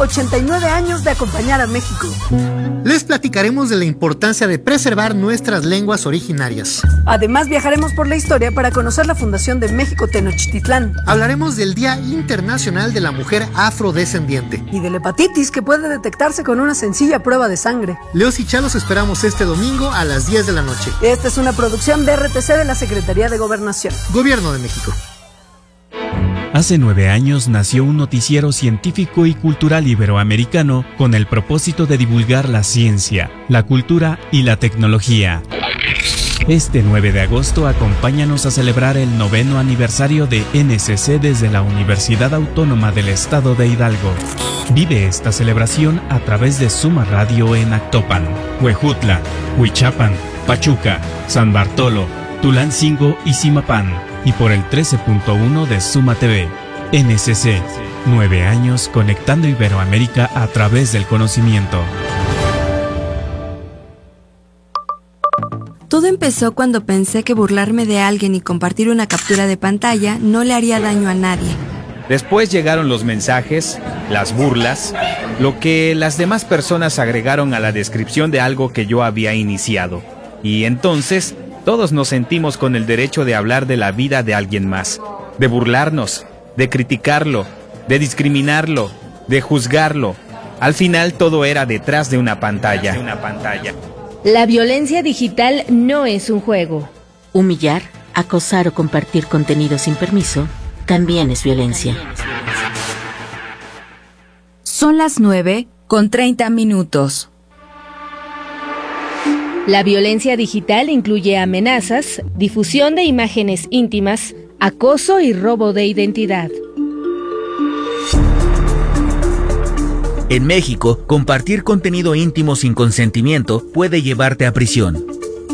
89 años de acompañar a México. Les platicaremos de la importancia de preservar nuestras lenguas originarias. Además, viajaremos por la historia para conocer la fundación de México Tenochtitlán. Hablaremos del Día Internacional de la Mujer Afrodescendiente. Y de la hepatitis, que puede detectarse con una sencilla prueba de sangre. Leos y Cha los esperamos este domingo a las 10 de la noche. Esta es una producción de RTC de la Secretaría de Gobernación. Gobierno de México. Hace 9 años nació un noticiero científico y cultural iberoamericano con el propósito de divulgar la ciencia, la cultura y la tecnología. Este 9 de agosto acompáñanos a celebrar el 9º aniversario de NSC desde la Universidad Autónoma del Estado de Hidalgo. Vive esta celebración a través de Suma Radio en Actopan, Huejutla, Huichapan, Pachuca, San Bartolo, Tulancingo y Zimapán, y por el 13.1 de Suma TV. NSC, 9 años conectando Iberoamérica a través del conocimiento. Todo empezó cuando pensé que burlarme de alguien y compartir una captura de pantalla no le haría daño a nadie. Después llegaron los mensajes, las burlas, lo que las demás personas agregaron a la descripción de algo que yo había iniciado. Y entonces todos nos sentimos con el derecho de hablar de la vida de alguien más, de burlarnos, de criticarlo, de discriminarlo, de juzgarlo. Al final todo era detrás de una pantalla. La violencia digital no es un juego. Humillar, acosar o compartir contenido sin permiso también es violencia. Son las 9:30. La violencia digital incluye amenazas, difusión de imágenes íntimas, acoso y robo de identidad. En México, compartir contenido íntimo sin consentimiento puede llevarte a prisión.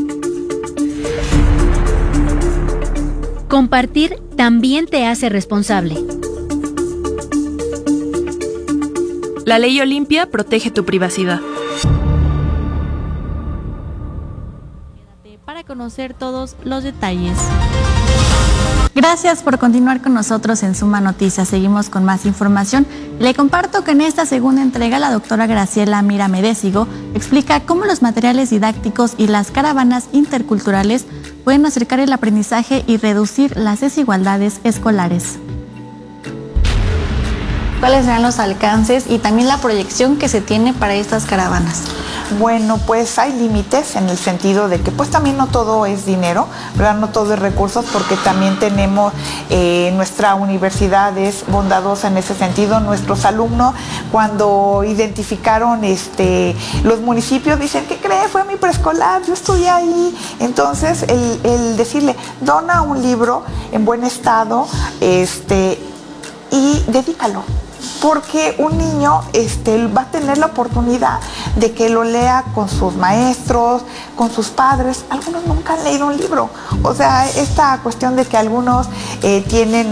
Compartir también te hace responsable. La ley Olimpia protege tu privacidad. Para conocer todos los detalles. Gracias por continuar con nosotros en Suma Noticias. Seguimos con más información. Le comparto que en esta segunda entrega la doctora Graciela Mira Medésigo explica cómo los materiales didácticos y las caravanas interculturales pueden acercar el aprendizaje y reducir las desigualdades escolares. ¿Cuáles serán los alcances y también la proyección que se tiene para estas caravanas? Bueno, pues hay límites en el sentido de que pues también no todo es dinero, ¿verdad? No todo es recursos, porque también tenemos, nuestra universidad es bondadosa en ese sentido. Nuestros alumnos, cuando identificaron los municipios, dicen, ¿qué cree? Fue mi preescolar, yo estudié ahí. Entonces, el decirle, dona un libro en buen estado y dedícalo. Porque un niño va a tener la oportunidad de que lo lea con sus maestros, con sus padres. Algunos nunca han leído un libro. O sea, esta cuestión de que algunos tienen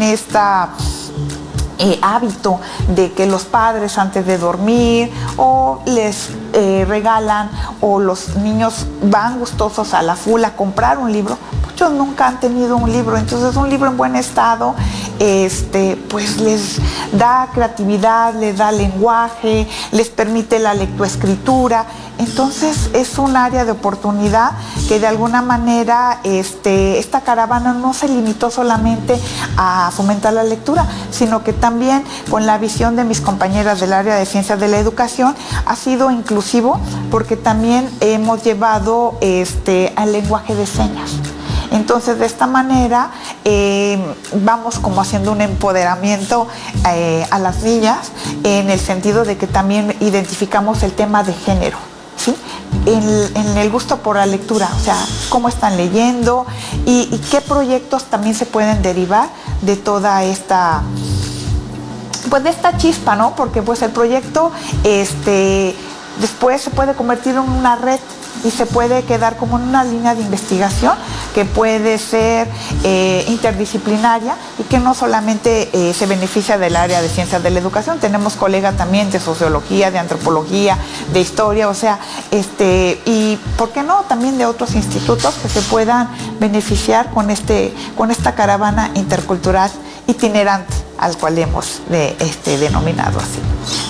hábito de que los padres antes de dormir o les regalan, o los niños van gustosos a la FUL a comprar un libro. Muchos nunca han tenido un libro, entonces un libro en buen estado pues les da creatividad, les da lenguaje, les permite la lectoescritura. Entonces es un área de oportunidad que de alguna manera esta caravana no se limitó solamente a fomentar la lectura, sino que también, con la visión de mis compañeras del área de ciencias de la educación, ha sido inclusivo, porque también hemos llevado al lenguaje de señas. Entonces, de esta manera vamos como haciendo un empoderamiento a las niñas, en el sentido de que también identificamos el tema de género, ¿sí? En el gusto por la lectura, o sea, cómo están leyendo y qué proyectos también se pueden derivar de toda esta, pues de esta chispa, ¿no? Porque pues el proyecto después se puede convertir en una red y se puede quedar como en una línea de investigación que puede ser interdisciplinaria y que no solamente se beneficia del área de ciencias de la educación. Tenemos colegas también de sociología, de antropología, de historia, o sea, y por qué no también de otros institutos que se puedan beneficiar con esta caravana intercultural itinerante al cual hemos denominado así.